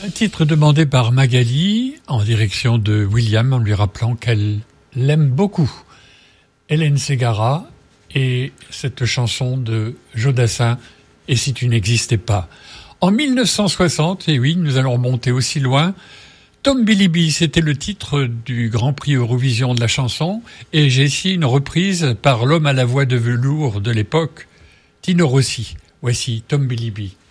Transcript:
Un titre demandé par Magali en direction de William en lui rappelant qu'elle l'aime beaucoup. Hélène Ségara et cette chanson de Jodassin « Et si tu n'existais pas ». En 1960, et oui, nous allons remonter aussi loin, Tom Bilibi, c'était le titre du Grand Prix Eurovision de la chanson, et j'ai ici une reprise par l'homme à la voix de velours de l'époque, Tino Rossi. Voici Tom Bilibi.